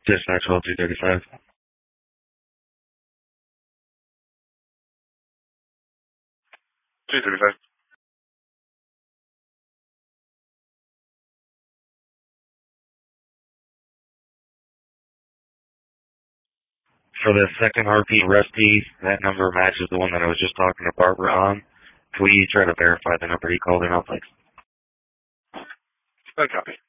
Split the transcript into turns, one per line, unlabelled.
Dispatch 12-235. For the second RP Rusty, that number matches the one that I was just talking to Barbara on. Can we try to verify the number he called in on, please?
I copy.